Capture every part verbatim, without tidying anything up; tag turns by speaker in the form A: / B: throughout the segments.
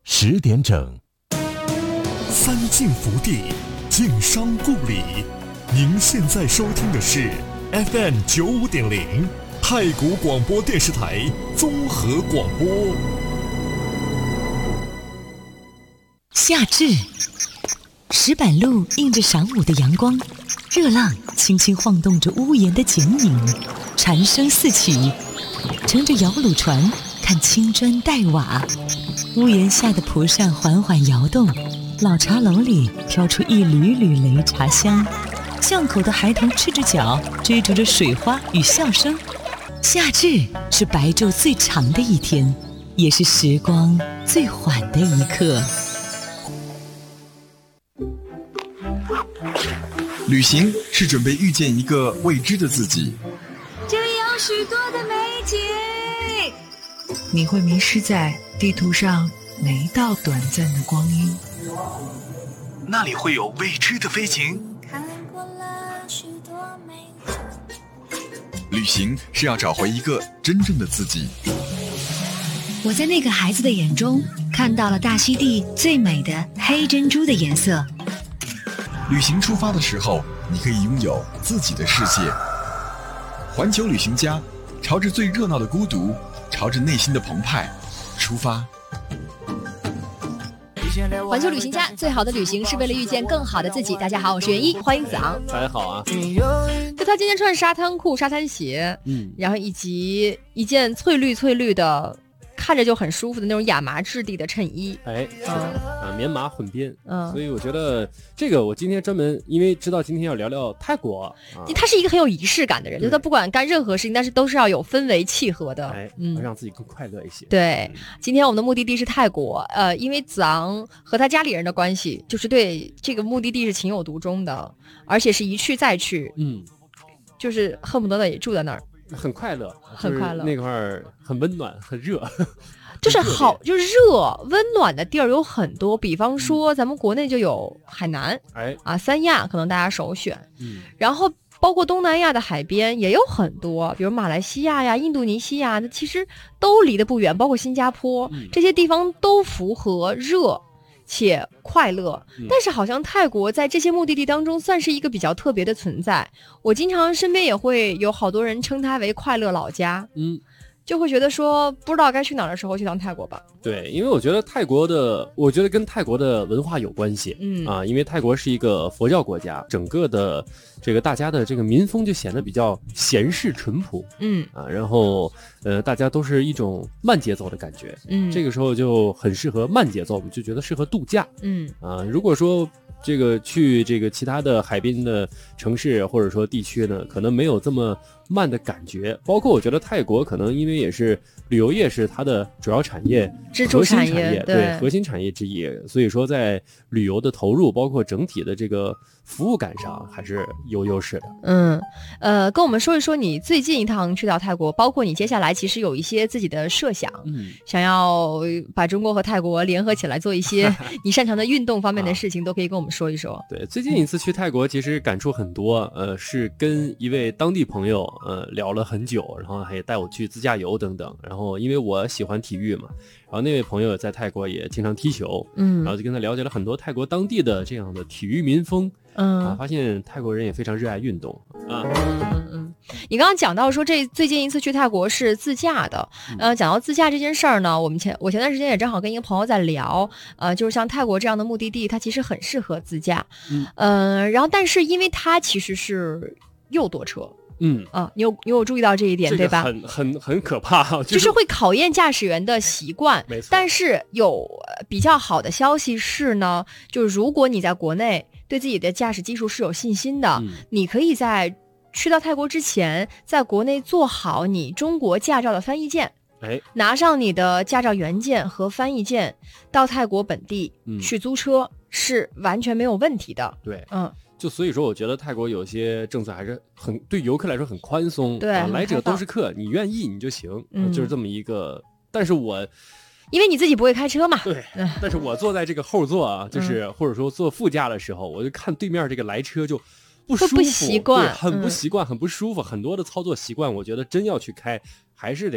A: 十点整。
B: 三晋福地，晋商故里。您现在收听的是 F M 九五点零太谷广播电视台综合广播。
C: 夏至，石板路映着晌午的阳光，热浪轻轻晃动着屋檐的剪影，蝉声四起，乘着摇橹船看青砖黛瓦，屋檐下的蒲扇缓缓摇动，老茶楼里飘出一缕缕擂茶香，巷口的孩童赤着脚追逐着水花与笑声。夏至是白昼最长的一天，也是时光最缓的一刻。
D: 旅行是准备遇见一个未知的自己，
E: 这里有许多的美景，
F: 你会迷失在地图上每一道短暂的光阴，
G: 那里会有未知的飞行。
E: 看过了许多美景，
D: 旅行是要找回一个真正的自己。
F: 我在那个孩子的眼中看到了大溪地最美的黑珍珠的颜色。
D: 旅行出发的时候，你可以拥有自己的世界。环球旅行家，朝着最热闹的孤独，朝着内心的澎湃出发。
H: 环球旅行家，最好的旅行是为了遇见更好的自己。大家好，我是袁一，欢迎子昂。
I: 大家好啊。
H: 就他今天穿沙滩裤、沙滩鞋，嗯，然后以及一件翠绿翠绿的，看着就很舒服的那种亚麻质地的衬衣。
I: 哎，是的，啊，棉麻混边。嗯，所以我觉得这个我今天专门因为知道今天要聊聊泰国，
H: 啊、他是一个很有仪式感的人，就他不管干任何事情，但是都是要有氛围契合的，
I: 哎，嗯，让自己更快乐一些。
H: 对，今天我们的目的地是泰国，呃，因为子昂和他家里人的关系，就是对这个目的地是情有独钟的，而且是一去再去，嗯，就是恨不得也住在那儿。
I: 很快乐，
H: 很快乐，
I: 那块儿很温暖，很热，
H: 就是好，就是热温暖的地儿有很多。比方说，咱们国内就有海南，哎啊，三亚可能大家首选，嗯，然后包括东南亚的海边也有很多，比如马来西亚呀、印度尼西亚，那其实都离得不远，包括新加坡，嗯、这些地方都符合热且快乐，但是好像泰国在这些目的地当中算是一个比较特别的存在。我经常身边也会有好多人称它为快乐老家，嗯，就会觉得说不知道该去哪儿的时候去趟泰国吧。
I: 对，因为我觉得泰国的，我觉得跟泰国的文化有关系，嗯啊，因为泰国是一个佛教国家，整个的这个大家的这个民风就显得比较闲适淳朴，嗯啊，然后呃大家都是一种慢节奏的感觉，嗯，这个时候就很适合慢节奏，我们就觉得适合度假，嗯啊，如果说这个去这个其他的海滨的城市或者说地区呢，可能没有这么慢的感觉。包括我觉得泰国可能因为也是旅游业是它的主要产业、
H: 支柱产业，
I: 对, 对核心产业之一，所以说在旅游的投入，包括整体的这个服务感上还是有优势的。
H: 嗯，呃，跟我们说一说你最近一趟去到泰国，包括你接下来其实有一些自己的设想，嗯，想要把中国和泰国联合起来做一些你擅长的运动方面的事情，都可以跟我们说一说。
I: 对，最近一次去泰国其实感触很多，呃，是跟一位当地朋友呃聊了很久，然后还带我去自驾游等等。然后因为我喜欢体育嘛，然后那位朋友在泰国也经常踢球，嗯，然后就跟他了解了很多泰国当地的这样的体育民风。嗯啊，发现泰国人也非常热爱运动啊。
H: 嗯嗯嗯，你刚刚讲到说这最近一次去泰国是自驾的，呃，讲到自驾这件事儿呢，我们前我前段时间也正好跟一个朋友在聊，呃，就是像泰国这样的目的地，它其实很适合自驾，嗯，呃，然后但是因为它其实是右舵车。嗯啊，你有你有注意到这一点、
I: 这个、
H: 对吧？
I: 很很很可怕、就是，
H: 就是会考验驾驶员的习惯。没错，但是有比较好的消息是呢，就是如果你在国内对自己的驾驶技术是有信心的，嗯、你可以在去到泰国之前，在国内做好你中国驾照的翻译件。哎，拿上你的驾照原件和翻译件，到泰国本地、嗯、去租车是完全没有问题的。
I: 对，嗯。就所以说，我觉得泰国有些政策还是很对游客来说很宽松，
H: 对、
I: 啊，来者都是客，你愿意你就行，嗯、就是这么一个。但是我
H: 因为你自己不会开车嘛，
I: 对，嗯、但是我坐在这个后座啊，就是、嗯、或者说坐副驾的时候，我就看对面这个来车就不舒服，
H: 不习惯，
I: 很不习惯，嗯、很不舒服，很多的操作习惯，我觉得真要去开，还是得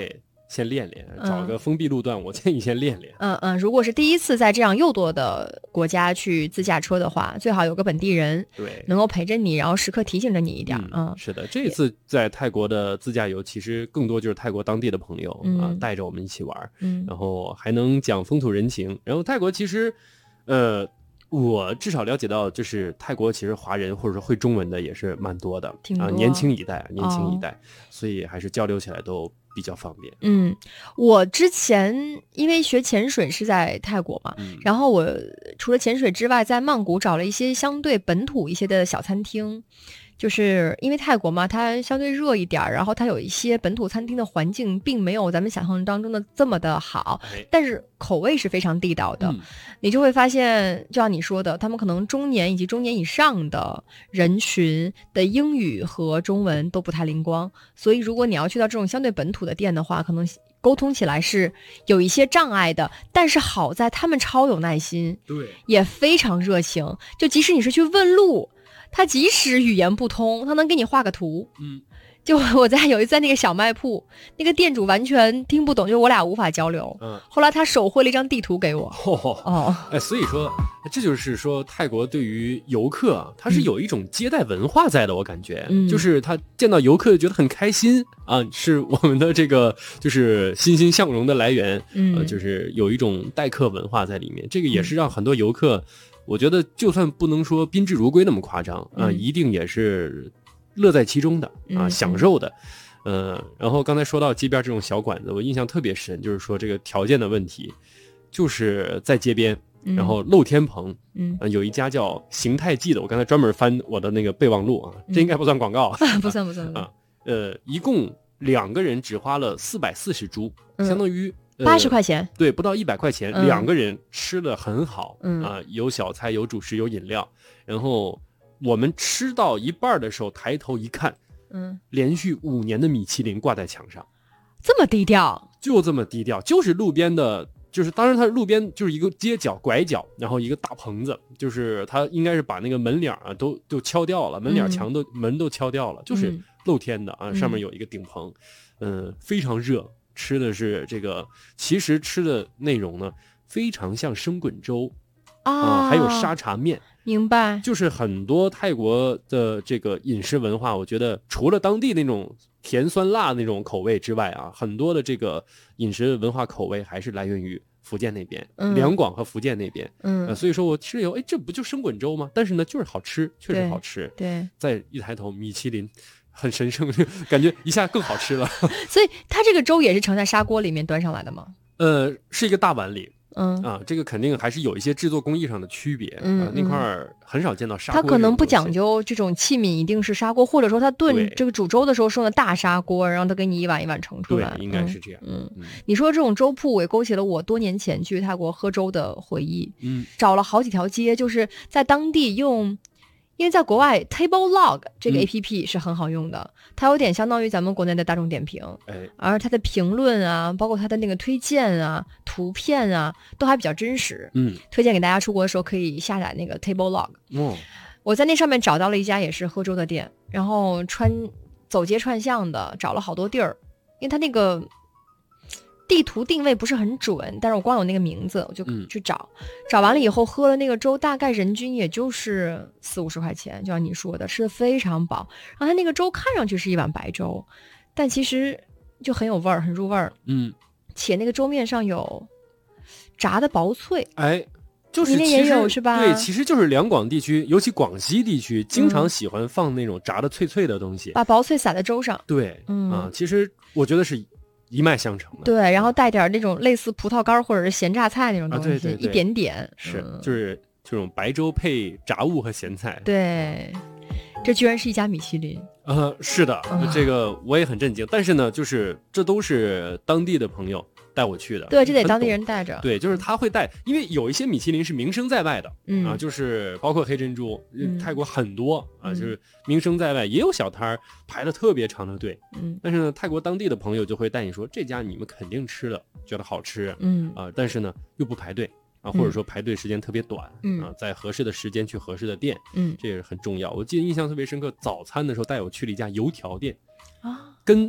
I: 先练练，找个封闭路段，嗯、我建议先练练。
H: 嗯嗯，如果是第一次在这样又多的国家去自驾车的话，最好有个本地人，
I: 对，
H: 能够陪着你，然后时刻提醒着你一点。嗯，
I: 嗯是的，这一次在泰国的自驾游，其实更多就是泰国当地的朋友、嗯、啊，带着我们一起玩，嗯，然后还能讲风土人情。然后泰国其实，呃。我至少了解到，就是泰国其实华人或者说会中文的也是蛮多的啊，年轻一代，年轻一代、哦，所以还是交流起来都比较方便。
H: 嗯，我之前因为学潜水是在泰国嘛、嗯，然后我除了潜水之外，在曼谷找了一些相对本土一些的小餐厅。就是因为泰国嘛，它相对热一点，然后它有一些本土餐厅的环境并没有咱们想象当中的这么的好，但是口味是非常地道的、嗯、你就会发现就像你说的，他们可能中年以及中年以上的人群的英语和中文都不太灵光，所以如果你要去到这种相对本土的店的话，可能沟通起来是有一些障碍的，但是好在他们超有耐心，
I: 对，
H: 也非常热情，就即使你是去问路，他即使语言不通，他能给你画个图。
I: 嗯，
H: 就我在有一次在那个小卖铺，那个店主完全听不懂，就我俩无法交流。
I: 嗯，
H: 后来他手绘了一张地图给我。
I: 哦，哦哎，所以说这就是说泰国对于游客啊，他是有一种接待文化在的，我感觉，嗯、就是他见到游客觉得很开心啊，是我们的这个就是欣欣向荣的来源。嗯、呃，就是有一种待客文化在里面，这个也是让很多游客。嗯，我觉得就算不能说宾至如归那么夸张啊、呃嗯，一定也是乐在其中的啊、呃，享受的。呃，然后刚才说到街边这种小馆子，我印象特别深，就是说这个条件的问题，就是在街边，然后露天棚，嗯、呃，有一家叫邢泰记的，我刚才专门翻我的那个备忘录啊，这应该不算广告，
H: 嗯、不算不算
I: 啊。呃，一共两个人只花了四百四十铢、嗯，相当于。
H: 八十块钱，
I: 对，不到一百块钱、嗯，两个人吃的很好，嗯啊、呃，有小菜，有主食，有饮料。然后我们吃到一半的时候，抬头一看，嗯，连续五年的米其林挂在墙上，
H: 这么低调，
I: 就这么低调，就是路边的，就是当然它路边就是一个街角拐角，然后一个大棚子，就是它应该是把那个门脸啊都都敲掉了，门脸墙都、嗯、门都敲掉了，就是露天的啊，上面有一个顶棚，嗯、呃，非常热。吃的是这个，其实吃的内容呢非常像生滚粥啊、呃，还有沙茶面。
H: 明白，
I: 就是很多泰国的这个饮食文化，我觉得除了当地那种甜酸辣那种口味之外啊，很多的这个饮食文化口味还是来源于福建那边，嗯、两广和福建那边。嗯、呃，所以说我吃了以后，哎，这不就生滚粥吗？但是呢，就是好吃，确实好吃。
H: 对，对
I: 再一抬头，米其林。很神圣，感觉一下更好吃了。
H: 所以它这个粥也是盛在砂锅里面端上来的吗？
I: 呃，是一个大碗里。嗯啊，这个肯定还是有一些制作工艺上的区别。嗯、呃，那块儿很少见到砂锅。
H: 它可能不讲究这种器皿一定是砂锅，或者说它炖这个煮粥的时候是用的大砂锅，然后它给你一碗一碗盛出来。
I: 对，应该是这样。
H: 嗯，嗯你说这种粥铺也勾起了我多年前去泰国喝粥的回忆。
I: 嗯，
H: 找了好几条街，就是在当地用。因为在国外 Table Log 这个 A P P 是很好用的、嗯、它有点相当于咱们国内的大众点评、
I: 哎、
H: 而它的评论啊包括它的那个推荐啊图片啊都还比较真实。
I: 嗯，
H: 推荐给大家出国的时候可以下载那个 Table Log。
I: 哦，
H: 我在那上面找到了一家也是喝粥的店，然后穿走街串巷的找了好多地儿，因为它那个地图定位不是很准，但是我光有那个名字我就去找、嗯、找完了以后喝了那个粥，大概人均也就是四五十块钱，就像你说的，吃的非常饱。然后它那个粥看上去是一碗白粥，但其实就很有味儿，很入味儿。
I: 嗯，
H: 且那个粥面上有炸的薄脆。
I: 哎，就是
H: 你那也有是吧？
I: 对，其实就是两广地区，尤其广西地区经常喜欢放那种炸的脆脆的东西、嗯、
H: 把薄脆撒在粥上。
I: 对，
H: 嗯
I: 啊，其实我觉得是一脉相承的。
H: 对，然后带点那种类似葡萄干或者是咸榨菜那种东西、啊、对对对，一点点。
I: 是、嗯、就是这种白粥配炸物和咸菜。
H: 对，这居然是一家米其林。
I: 呃，是的、呃、这个我也很震惊，但是呢就是这都是当地的朋友带我去的。
H: 对，这得当地人带着。
I: 对，就是他会带，因为有一些米其林是名声在外的、
H: 嗯、
I: 啊，就是包括黑珍珠、
H: 嗯、
I: 泰国很多啊，就是名声在外，也有小摊排了特别长的队。
H: 嗯，
I: 但是呢泰国当地的朋友就会带你说这家你们肯定吃了觉得好吃。
H: 嗯
I: 啊，但是呢又不排队啊，或者说排队时间特别短。
H: 嗯
I: 啊，在合适的时间去合适的店。
H: 嗯，
I: 这也是很重要。我记得印象特别深刻，早餐的时候带我去了一家油条店
H: 啊，
I: 跟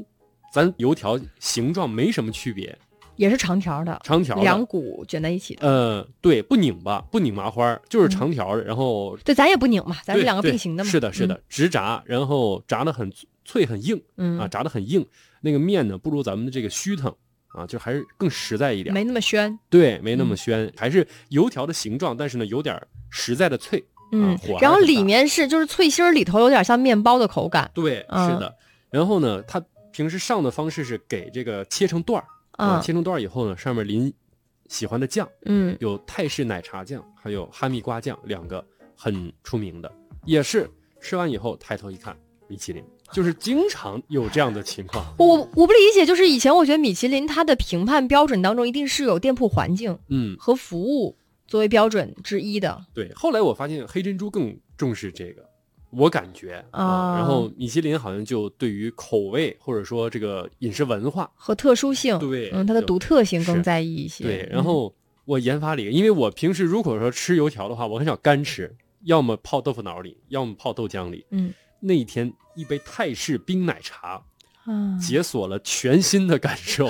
I: 咱油条形状没什么区别。
H: 也是长条的，
I: 长条的
H: 两股卷在一起的。
I: 呃，对，不拧巴，不拧麻花，就是长条的。嗯、然后
H: 对，咱也不拧嘛，咱是两个并行的嘛。
I: 是的，是的，嗯、直炸，然后炸的很脆很硬，嗯啊，炸的很硬。那个面呢，不如咱们的这个虚腾啊，就还是更实在一点，
H: 没那么宣。
I: 对，没那么宣，嗯、还是油条的形状，但是呢，有点实在的脆。
H: 嗯，
I: 啊、
H: 然后里面是就是脆心儿，里头有点像面包的口感。
I: 对，嗯、是的。然后呢，它平时上的方式是给这个切成段儿。啊，切成段以后呢，上面淋喜欢的酱，嗯，有泰式奶茶酱，还有哈密瓜酱，两个很出名的，也是吃完以后抬头一看，米其林，就是经常有这样的情况。
H: 我我不理解，就是以前我觉得米其林它的评判标准当中一定是有店铺环境，嗯，和服务作为标准之一的。
I: 对，后来我发现黑珍珠更重视这个。我感觉啊、呃，然后米其林好像就对于口味或者说这个饮食文化
H: 和特殊性，
I: 对，
H: 嗯，它的独特性更在意一些。
I: 对，然后我研发了一个，因为我平时如果说吃油条的话，我很少干吃，要么泡豆腐脑里，要么泡豆浆里。嗯，那一天一杯泰式冰奶茶，嗯，解锁了全新的感受。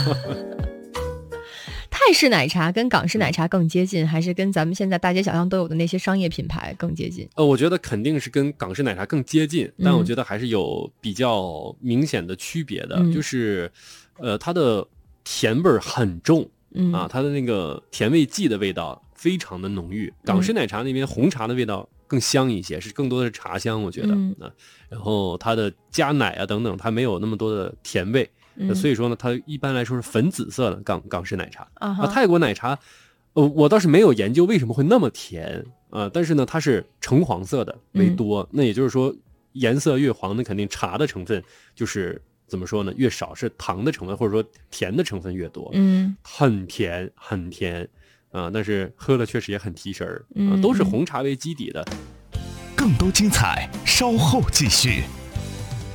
H: 泰式奶茶跟港式奶茶更接近，还是跟咱们现在大街小巷都有的那些商业品牌更接近？
I: 呃，我觉得肯定是跟港式奶茶更接近，但我觉得还是有比较明显的区别的，嗯、就是，呃，它的甜味很重，嗯、啊，它的那个甜味剂的味道非常的浓郁。港式奶茶那边红茶的味道更香一些，是更多的是茶香，我觉得。嗯、啊，然后它的加奶啊等等，它没有那么多的甜味。嗯、所以说呢，它一般来说是粉紫色的港港式奶茶。啊，啊泰国奶茶，呃，我倒是没有研究为什么会那么甜啊、呃，但是呢，它是橙黄色的为多，嗯、那也就是说，颜色越黄，那肯定茶的成分就是怎么说呢，越少，是糖的成分或者说甜的成分越多。嗯，很甜，很甜啊、呃，但是喝了确实也很提神儿、呃、都是红茶为基底的。
B: 更多精彩，稍后继续。